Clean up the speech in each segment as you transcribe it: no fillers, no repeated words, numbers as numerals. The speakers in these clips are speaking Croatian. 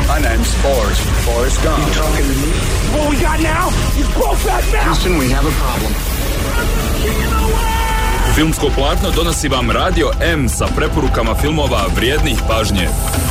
My name's Forrest Gump. You talking to me? What we got now is broke back now. Houston, we have a problem. Filmsko platno donosi vam Radio M sa preporukama filmova vrijednih pažnje.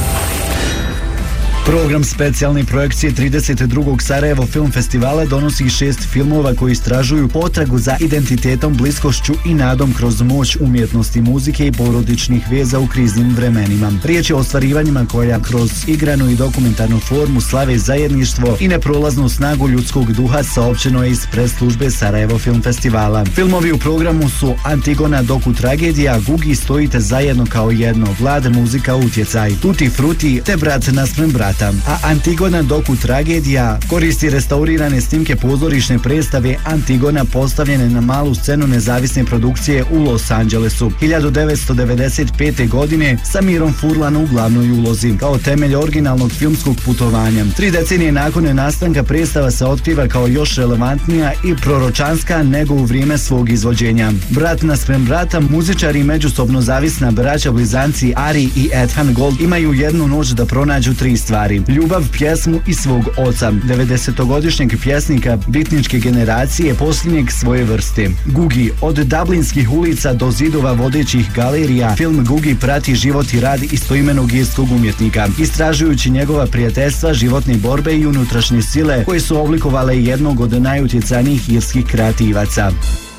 Program specijalne projekcije 32. Sarajevo Film Festivala donosi 6 filmova koji istražuju potragu za identitetom, bliskošću i nadom kroz moć umjetnosti, muzike i porodičnih veza u kriznim vremenima. Riječ je o ostvarivanjima koja kroz igranu i dokumentarnu formu slave zajedništvo i neprolaznu snagu ljudskog duha, saopćeno je iz press-službe Sarajevo Film Festivala. Filmovi u programu su Antigona doku tragedija, Gugi stojite zajedno kao jedno, Vlad muzika utjecaj, Tuti fruti te Brat naspram brata. A Antigona doku tragedija koristi restaurirane snimke pozorišne predstave Antigona postavljene na malu scenu nezavisne produkcije u Los Angelesu 1995. godine sa Mirom Furlan u glavnoj ulozi kao temelj originalnog filmskog putovanja. 3 decenije nakon nastanka predstava se otkriva kao još relevantnija i proročanska nego u vrijeme svog izvođenja. Brat naspram brata, muzičari i međusobno zavisna braća blizanci Ari i Ethan Gold imaju jednu noć da pronađu 3 stvari: ljubav, pjesmu i svog oca, 90-godišnjeg pjesnika bitničke generacije, posljednjeg svoje vrste. Gugi, od dublinskih ulica do zidova vodećih galerija, film Gugi prati život i rad istoimenog irskog umjetnika, istražujući njegova prijateljstva, životne borbe i unutrašnje sile koje su oblikovale jednog od najutjecajnijih irskih kreativaca.